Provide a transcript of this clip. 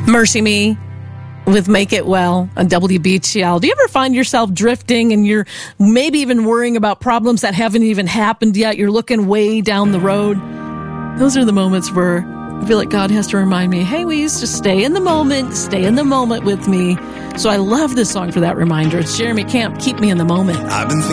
Mercy Me with Make It Well on WBTL. Do you ever find yourself drifting and you're maybe even worrying about problems that haven't even happened yet? You're looking way down the road. Those are the moments where I feel like God has to remind me, hey, we used to stay in the moment with me. So I love this song for that reminder. It's Jeremy Camp, Keep Me in the Moment. I've been